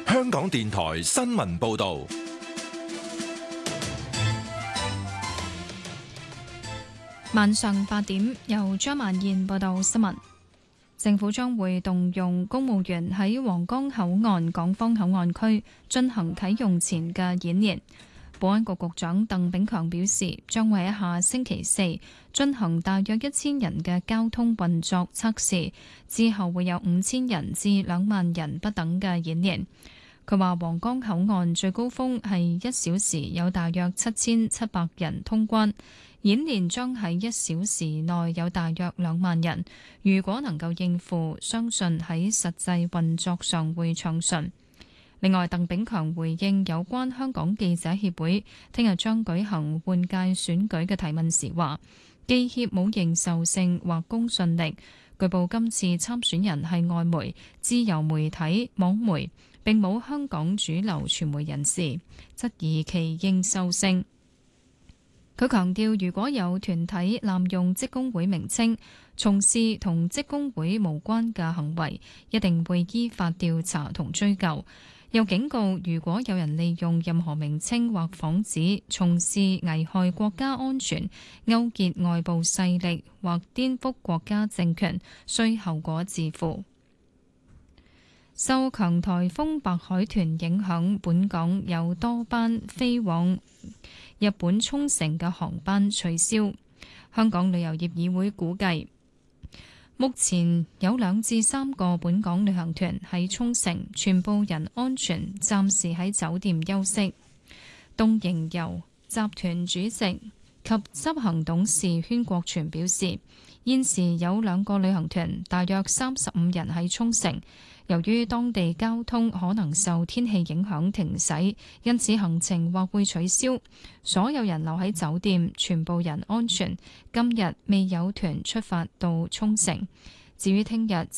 香港電台新聞報道。 晚上8點，由張曼燕報道新聞。政府將會動用公務員喺皇崗口岸港方口岸區進行啟用前嘅演練。保安局局長鄧炳強表示，將會喺下星期四進行大約1000人嘅交通運作測試，之後會有5000人至2萬人不等嘅演練。佢話皇崗口岸最高峰係1小時有大約7700人通關，演練將喺1小時內有大約2萬人。如果能夠應付，相信喺實際運作上會暢順。另外，鄧炳強回應有關香港記者協會聽日將舉行換屆選舉嘅提問時話，記協冇認受性或公信力。據報今次參選人係外媒、自由媒體、網媒，並冇香港主流傳媒人士，質疑其認受性。佢強調，如果有團體濫用職工會名稱，從事同職工會無關嘅行為，一定會依法調查同追究。又警告，如果有人利用任何名稱或幌子從事危害國家安全、勾結外部勢力或顛覆國家政權，需後果自負。受強颱風白海豚影響，本港有多班飛往日本沖繩嘅航班取消。香港旅遊業議會估計，目前有2至3個本港旅行團喺沖繩，全部人安全，暫時喺酒店休息。東瀛遊集團主席及執行董事禤國全表示，現時有2個旅行團，大約35人喺沖繩。由於當地交通可能受天氣影響停駛，因此行程或會取消。所有人留喺酒店，全部人安全。今日未有團出發到沖繩。至於聽日